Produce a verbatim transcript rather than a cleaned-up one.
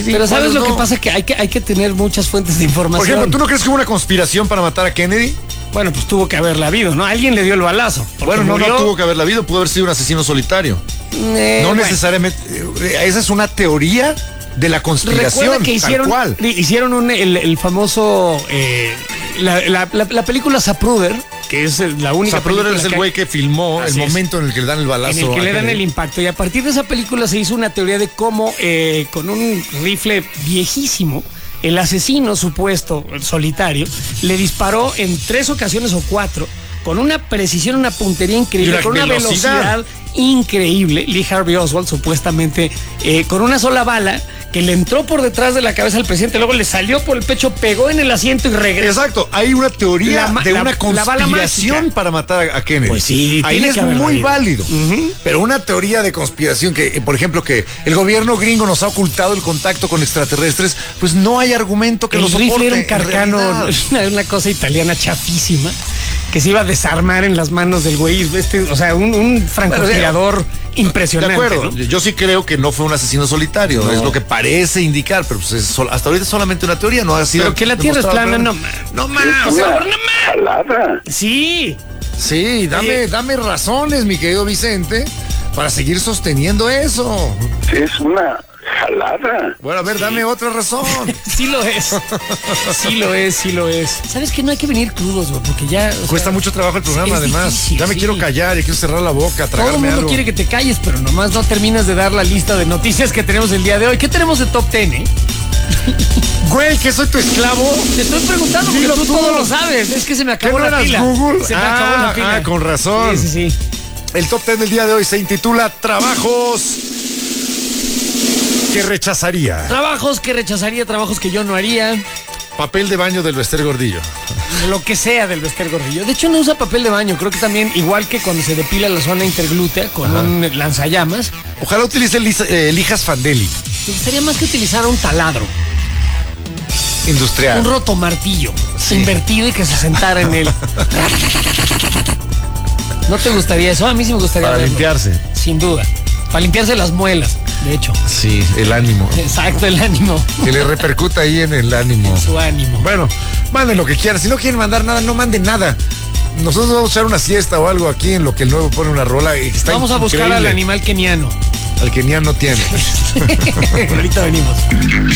sí, Pero ¿sabes lo no? que pasa? Que hay, que hay que tener muchas fuentes de información. Por ejemplo, ¿tú no crees que hubo una conspiración para matar a Kennedy? Bueno, pues tuvo que haberla habido, ¿no? Alguien le dio el balazo. Bueno, no, murió... no tuvo que haberla habido, pudo haber sido un asesino solitario. Eh, no bueno. necesariamente. eh, Esa es una teoría de la conspiración. Recuerda que hicieron, tal cual. hicieron un, el, el famoso. Eh, la, la, la, la película Zapruder, que es la única. Zapruder película es el que güey hay- que filmó Así el es. momento en el que le dan el balazo. en el que a le dan Kennedy. el impacto. Y a partir de esa película se hizo una teoría de cómo, eh, con un rifle viejísimo, el asesino supuesto, el solitario, le disparó en tres ocasiones o cuatro, con una precisión, una puntería increíble, Y una con una velocidad. velocidad increíble. Lee Harvey Oswald, supuestamente, eh, con una sola bala, que le entró por detrás de la cabeza al presidente, luego le salió por el pecho, pegó en el asiento y regresó. Exacto, hay una teoría La ma- de la- una la bala conspiración mágica. para matar a Kennedy. Pues sí, ahí tiene es que haber muy habido. válido. Ujú. Pero una teoría de conspiración que, eh, por ejemplo, que el gobierno gringo nos ha ocultado el contacto con extraterrestres, pues no hay argumento que El lo soporte. rifle era un en carcano, realidad. una, una cosa italiana chafísima, que se iba a desarmar en las manos del güey. Este, o sea, un, un francotirador impresionante. De acuerdo, ¿no? yo sí creo que no fue un asesino solitario, No. es lo que parece indicar, pero pues es sol- hasta ahorita es solamente una teoría, no ha sido. Pero que la Tierra es demostrado plana, no claramente. más. No más. Es O sea, una no más. jalada. Sí. Sí, dame, Oye. dame razones, mi querido Vicente, para seguir sosteniendo eso. Es una jalada. Bueno, a ver, dame otra razón. Sí lo es. Sí lo es, sí lo es. ¿Sabes que no hay que venir crudos, güey? Porque ya. o Cuesta sea, mucho trabajo el programa, es además. difícil, ya me sí. quiero callar y quiero cerrar la boca, Todo el tragarme mundo algo. quiere que te calles, pero nomás no terminas de dar la lista de noticias que tenemos el día de hoy. ¿Qué tenemos de top ten, eh? Güey, que soy tu esclavo. Te estoy preguntando porque Dilo tú, tú. todo lo sabes. Es que se me ¿Qué acabó no la eras pila. Google? Se me ah, acabó la pila. ah, con razón. Sí, sí, sí. El top ten del día de hoy se intitula Trabajos que rechazaría. Trabajos que rechazaría, trabajos que yo no haría, Papel de baño del Bester Gordillo. lo que sea del Bester Gordillo. De hecho, no usa papel de baño. Creo que también, igual que cuando se depila la zona interglútea con un lanzallamas, Ojalá utilice lisa- eh, lijas Fandeli. me gustaría más que utilizar un taladro, Industrial. un rotomartillo Sí. invertido y que se sentara en él. ¿No te gustaría eso? A mí sí me gustaría Para verlo. limpiarse. Sin duda. Para limpiarse las muelas, de hecho. Sí, el ánimo. Exacto, el ánimo. Que le repercuta ahí en el ánimo. Su ánimo. Bueno, manden lo que quieran. Si no quieren mandar nada, no manden nada. Nosotros vamos a echar una siesta o algo aquí en lo que el nuevo pone una rola. Y está Vamos a buscar increíble. al animal keniano. Al que ni no tiene. Ahorita venimos.